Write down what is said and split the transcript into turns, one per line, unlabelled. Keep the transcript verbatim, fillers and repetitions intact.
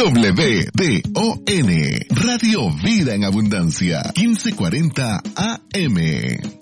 W D O N, Radio Vida en Abundancia, quince cuarenta A M.